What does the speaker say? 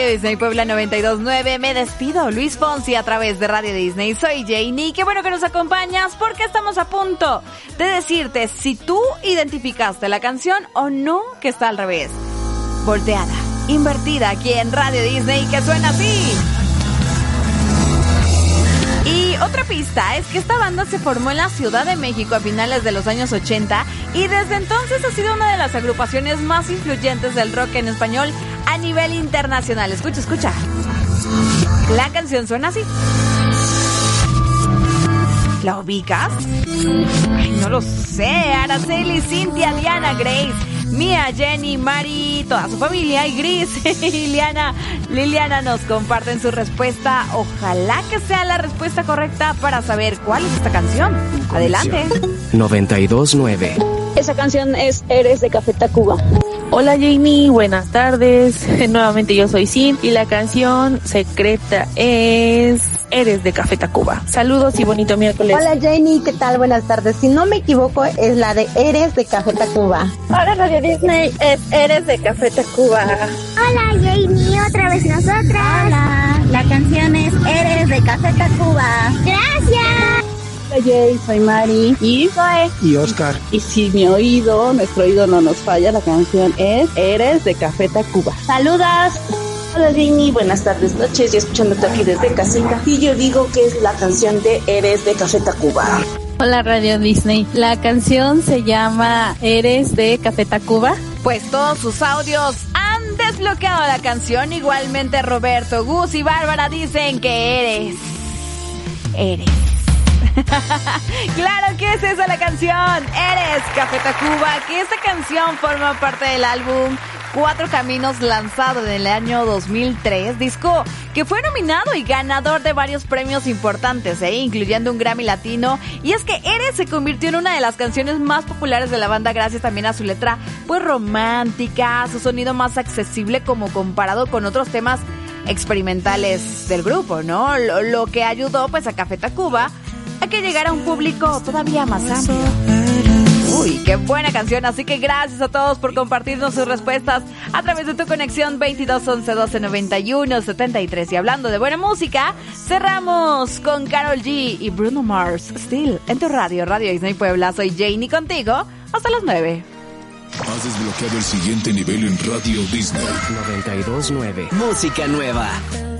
Disney Puebla 92.9, me despido, Luis Fonsi a través de Radio Disney. Soy Janie, qué bueno que nos acompañas porque estamos a punto de decirte si tú identificaste la canción o no, que está al revés. Volteada, invertida aquí en Radio Disney, que suena así. Y otra pista es que esta banda se formó en la Ciudad de México a finales de los años 80 y desde entonces ha sido una de las agrupaciones más influyentes del rock en español a nivel internacional. Escucha, escucha. La canción suena así. ¿La ubicas? Ay, no lo sé. Araceli, Cintia, Diana, Grace, Mía, Jenny, Mari, toda su familia y Gris y Liliana nos comparten su respuesta. Ojalá que sea la respuesta correcta para saber cuál es esta canción. Adelante. 92.9. Esa canción es Eres de Café Tacuba. Hola Janie, buenas tardes. Nuevamente yo soy Sin y la canción secreta es Eres de Café Tacuba. Saludos y bonito miércoles. Hola Janie, ¿qué tal? Buenas tardes. Si no me equivoco, es la de Eres de Café Tacuba. Hola Radio Disney, es Eres de Café Tacuba. Hola Janie, otra vez nosotras. Hola, la canción es Eres de Café Tacuba. Gracias. Hola Jay, soy Mari y Zoe Y Oscar. Y si nuestro oído no nos falla, la canción es Eres de Café Tacuba. Saludos. Hola Janie, buenas tardes, noches, y escuchándote aquí desde casita. Y yo digo que es la canción de Eres de Café Tacuba. Hola Radio Disney, la canción se llama Eres de Café Tacuba. Pues todos sus audios han desbloqueado la canción. Igualmente Roberto, Gus y Bárbara dicen que eres. Claro que es esa la canción, Eres Café Tacuba, que esta canción forma parte del álbum Cuatro Caminos, lanzado en el año 2003, disco que fue nominado y ganador de varios premios importantes, incluyendo un Grammy Latino. Y es que Eres se convirtió en una de las canciones más populares de la banda gracias también a su letra pues romántica, su sonido más accesible como comparado con otros temas experimentales del grupo, ¿no? Lo que ayudó pues a Café Tacuba a que llegara a un público todavía más amplio. Uy, qué buena canción, así que gracias a todos por compartirnos sus respuestas a través de tu conexión 22 11 12 91 73. Y hablando de buena música, cerramos con Karol G y Bruno Mars, Still, en tu Radio Disney Puebla. Soy Janie contigo hasta las 9. Has desbloqueado el siguiente nivel en Radio Disney. 92.9. Música nueva.